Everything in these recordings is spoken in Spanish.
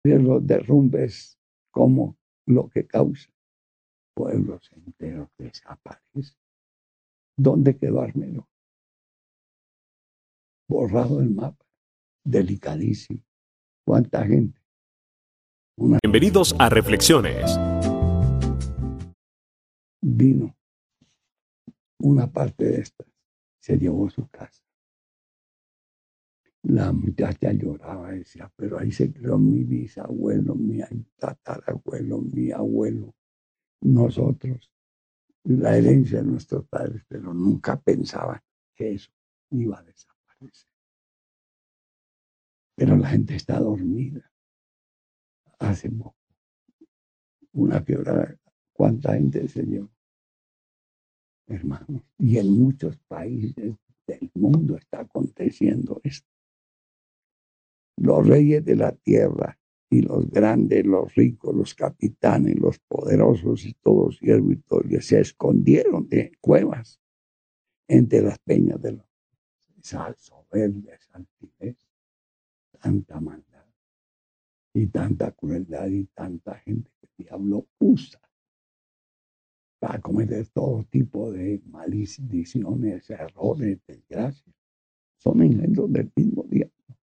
ver los derrumbes como lo que causa. Pueblos enteros desaparecen. ¿Dónde quedó Armero? Borrado el mapa. Delicadísimo. ¿Cuánta gente? Bienvenidos a Reflexiones. Vino una parte de estas, se llevó a su casa. La muchacha lloraba y decía, pero ahí se creó mi bisabuelo, mi tatarabuelo, mi abuelo, nosotros, la herencia de nuestros padres, pero nunca pensaban que eso iba a desaparecer. Pero la gente está dormida. Hace poco, una quebrada, ¿cuánta gente se llevó? Hermanos, y en muchos países del mundo está aconteciendo esto. Los reyes de la tierra y los grandes, los ricos, los capitanes, los poderosos y todos siervos y todos se escondieron de cuevas entre las peñas de los soberbia, esa altivez, tanta maldad y tanta crueldad y tanta gente que el diablo usa para cometer todo tipo de maldiciones, errores, desgracias. Son engendros del mismo diablo,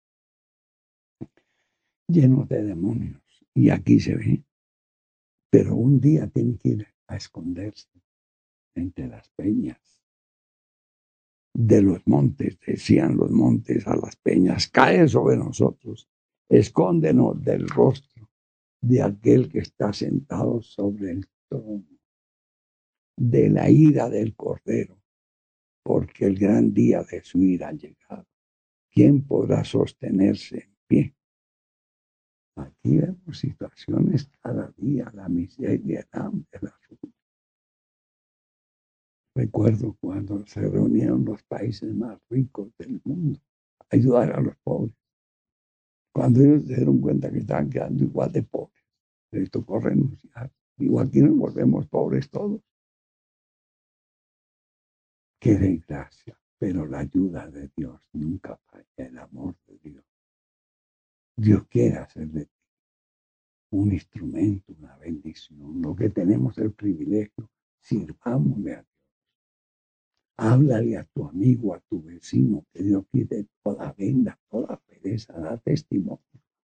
llenos de demonios. Y aquí se ve. Pero un día tiene que ir a esconderse entre las peñas de los montes, decían los montes a las peñas, cae sobre nosotros, escóndenos del rostro de aquel que está sentado sobre el trono, de la ira del Cordero, porque el gran día de su ira ha llegado. ¿Quién podrá sostenerse en pie? Aquí vemos situaciones cada día, la miseria, el hambre, la ruina. Recuerdo cuando se reunieron los países más ricos del mundo a ayudar a los pobres. Cuando ellos se dieron cuenta que estaban quedando igual de pobres, les tocó renunciar. Digo, aquí nos volvemos pobres todos. Qué desgracia, pero la ayuda de Dios nunca falla, el amor de Dios. Dios quiere hacer de ti un instrumento, una bendición. Lo que tenemos el privilegio, sirvámosle a Dios. Háblale a tu amigo, a tu vecino, que Dios quite toda venda, toda pereza, da testimonio.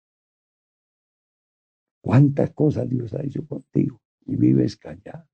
¿Cuántas cosas Dios ha hecho contigo? Y vives callado.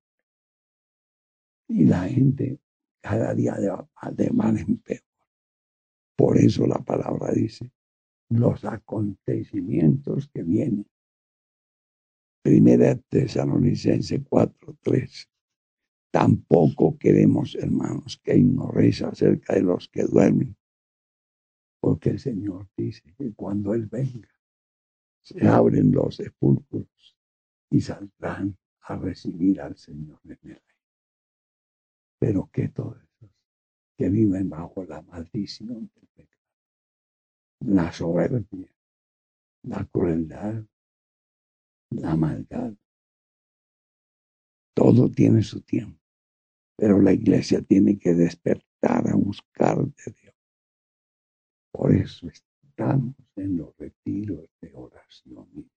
Y la gente cada día de mal en peor. Por eso la palabra dice, los acontecimientos que vienen. Primera Tesalonicenses 4:3. Tampoco queremos, hermanos, que ignoréis acerca de los que duermen, porque el Señor dice que cuando Él venga, se abren los sepulcros y saldrán a recibir al Señor en el reino. Pero que todos esos que viven bajo la maldición del pecado, la soberbia, la crueldad, la maldad, todo tiene su tiempo. Pero la iglesia tiene que despertar a buscar de Dios. Por eso estamos en los retiros de oración.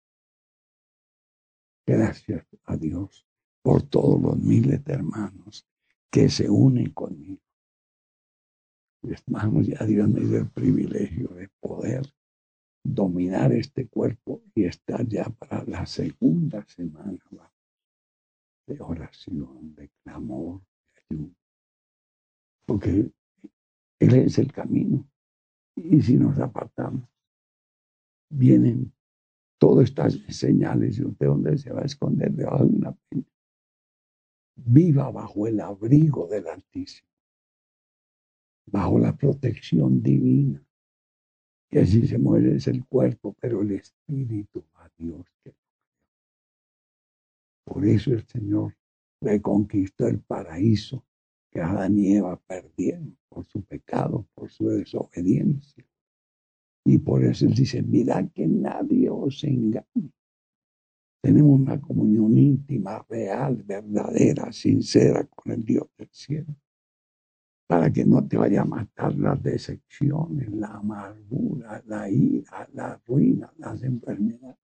Gracias a Dios por todos los miles de hermanos que se unen conmigo. Hermanos, ya Dios me dio el privilegio de poder dominar este cuerpo y estar ya para la segunda semana de oración, de clamor, de ayuda. Porque Él es el camino. Y si nos apartamos, vienen todas estas señales. ¿Y usted dónde se va a esconder? Debajo de una peña. Viva bajo el abrigo del Altísimo, bajo la protección divina. Y así se muere es el cuerpo, pero el espíritu a Dios. Por eso el Señor reconquistó el paraíso que Adán y Eva perdieron por su pecado, por su desobediencia. Y por eso Él dice, mirad que nadie os engañe. Tenemos una comunión íntima, real, verdadera, sincera con el Dios del cielo. para que no te vaya a matar las decepciones, la amargura, la ira, la ruina, las enfermedades.